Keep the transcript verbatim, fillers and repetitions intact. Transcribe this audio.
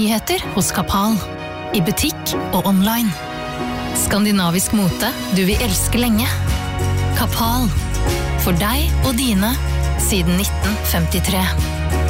nyheter hos Kapal. I butikk og online. Skandinavisk mote du vil elske lenge. Kapal. For deg og dine siden nitten femtitre.